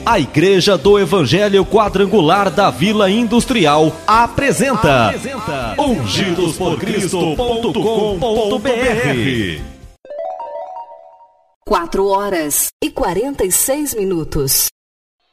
A Igreja do Evangelho Quadrangular da Vila Industrial apresenta ungidosporcristo.com.br. 4 horas e 46 minutos.